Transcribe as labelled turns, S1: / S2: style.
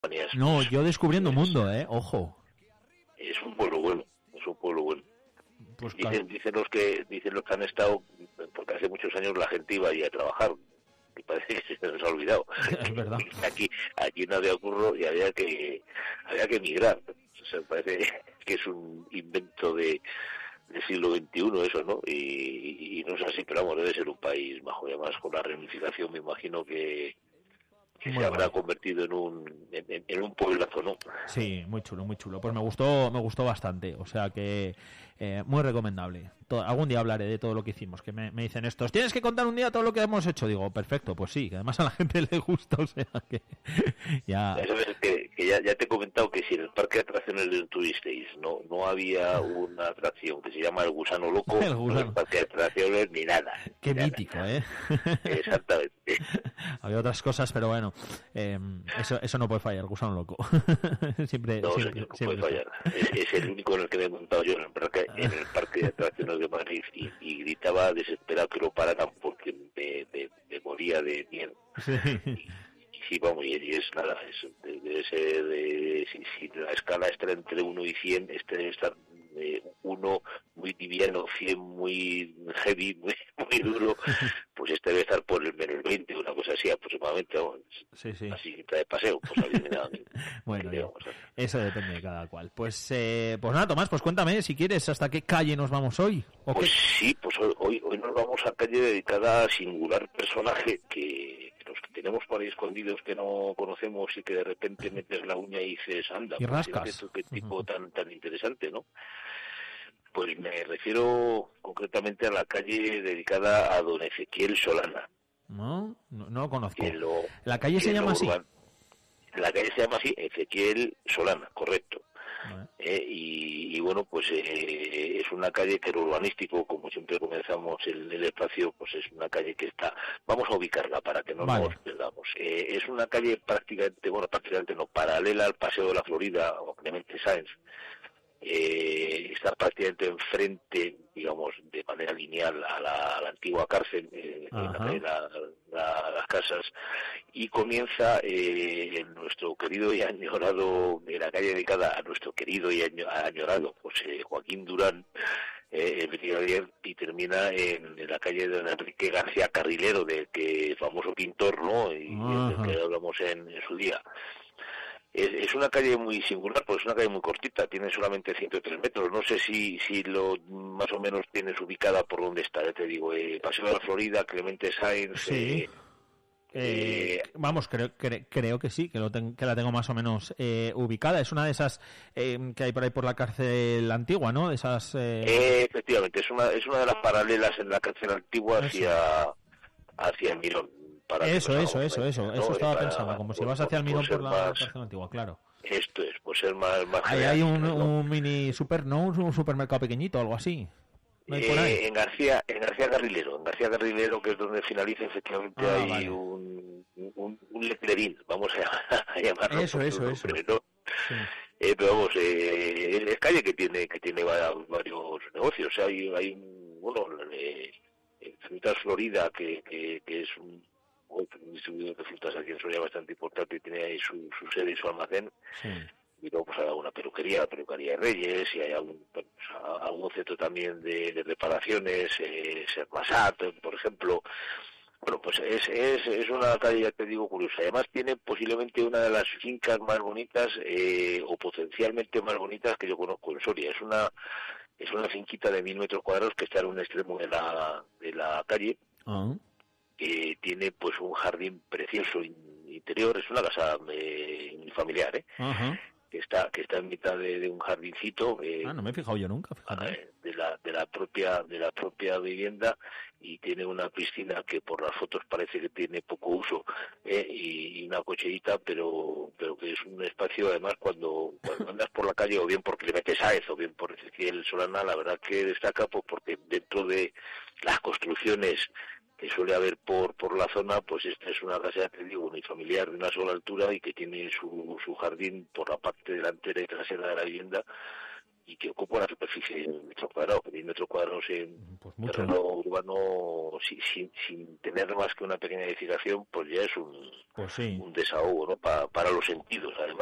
S1: No, yo descubriendo mundo, ojo.
S2: Es un pueblo bueno,
S1: Pues
S2: dicen los que han estado, porque hace muchos años la gente iba allí a trabajar, y parece que se nos ha olvidado.
S1: Es verdad.
S2: Aquí no había curro y había que emigrar. O sea, parece que es un invento del siglo XXI eso, ¿no? Y no es así, pero vamos, debe ser un país bajo, y además con la reunificación me imagino que se habrá convertido en un pueblazo, ¿no?
S1: Sí, muy chulo, muy chulo. Pues me gustó bastante, o sea que muy recomendable. Algún día hablaré de todo lo que hicimos, que me dicen estos, tienes que contar un día todo lo que hemos hecho. Digo, perfecto, pues sí, que además a la gente le gusta, o sea que ya...
S2: Ya sabes que ya te he comentado que si en el parque de atracciones del Turisteis no había una atracción que se llama el Gusano Loco,
S1: El Gusano.
S2: no hay parque de atracciones ni nada.
S1: Qué
S2: nada,
S1: mítico,
S2: nada.
S1: ¿eh?
S2: Exactamente.
S1: Había otras cosas, pero bueno, eso no puede fallar, Gusano Loco. siempre
S2: puede fallar. Es el único en el que me he montado yo en el parque de atracciones de Madrid y gritaba desesperado que lo pararan porque me moría de miedo.
S1: Sí.
S2: Sí, vamos, y es nada, debe ser, si la escala está entre 1 y 100, este debe estar 1 muy liviano, 100 muy heavy, muy duro, pues este debe estar por el menos 20, una cosa así aproximadamente, vamos,
S1: Sí.
S2: así de paseo, pues
S1: bueno, eso depende de cada cual. Pues nada, Tomás, pues cuéntame, si quieres, ¿hasta qué calle nos vamos hoy?
S2: Pues sí, pues hoy nos vamos a calle dedicada a singular personaje que los que tenemos por ahí escondidos que no conocemos y que de repente metes la uña y dices, anda,
S1: y rascas.
S2: Pues, qué tipo tan interesante, ¿no? Pues me refiero concretamente a la calle dedicada a don Ezequiel Solana.
S1: No lo conozco. ¿La calle se llama así?
S2: La calle se llama así, Ezequiel Solana, correcto.
S1: Vale.
S2: Y bueno, pues es una calle que era urbanístico, como siempre comenzamos el espacio, pues es una calle que está, vamos a ubicarla para que no nos perdamos. Es una calle prácticamente no, paralela al Paseo de la Florida o Clemente Sáenz. Está prácticamente enfrente, digamos, de manera lineal a la antigua cárcel, las casas, y comienza en nuestro querido y añorado, en la calle dedicada a nuestro querido y añorado Joaquín Durán, el brigadier, y termina en la calle de don Enrique García Carrilero, que famoso pintor, ¿no? Y del que hablamos en su día. Es una calle muy singular, pues es una calle muy cortita, tiene solamente 103 metros. No sé si lo más o menos tienes ubicada por dónde está, ya te digo, Paseo de la Florida, Clemente Sáenz.
S1: Sí. Vamos, creo que sí, que la tengo más o menos ubicada. Es una de esas que hay por ahí por la cárcel antigua, ¿no? De esas.
S2: Efectivamente, es una de las paralelas en la cárcel antigua hacia el Mirón.
S1: Eso estaba pensando, como si vas hacia el Mirón por la cárcel antigua, claro.
S2: Esto es, pues ser más
S1: ahí hay un mini un supermercado pequeñito, algo así. ¿No hay por ahí?
S2: En García Carrilero, que es donde finaliza, efectivamente hay un letrerín, vamos a llamarlo.
S1: Eso.
S2: Pero vamos, es calle que tiene varios negocios. Hay Frutas Florida, que es un distribuidor de frutas aquí en Soria bastante importante, y tiene ahí su sede y su almacén. Sí. Y luego pues hay alguna peluquería de Reyes, y hay algún centro también de reparaciones, Sermasat, por ejemplo. Bueno, pues es una calle, ya te digo, curiosa. Además tiene posiblemente una de las fincas más bonitas, o potencialmente más bonitas que yo conozco en Soria. Es una finquita de 1000 metros cuadrados que está en un extremo de la calle. Que tiene pues un jardín precioso interior. Es una casa familiar, que está en mitad de un jardincito.
S1: No me he fijado yo nunca, fíjate.
S2: De la propia vivienda, y tiene una piscina que por las fotos parece que tiene poco uso, y una cocherita, pero que es un espacio, además, cuando andas por la calle, o bien porque le metes a eso, o bien por Ezequiel Solana, la verdad que destaca, pues porque dentro de las construcciones que suele haber por la zona, pues esta es una casa, te digo, unifamiliar de una sola altura, y que tiene su jardín por la parte delantera y trasera de la vivienda, y que ocupa una superficie de 1 metro cuadrado, que 10 metros cuadrados en
S1: Pues mucho,
S2: terreno
S1: ¿no?
S2: urbano sin tener más que una pequeña edificación, pues ya es
S1: Pues sí.
S2: un desahogo, ¿no? Para los sentidos, además.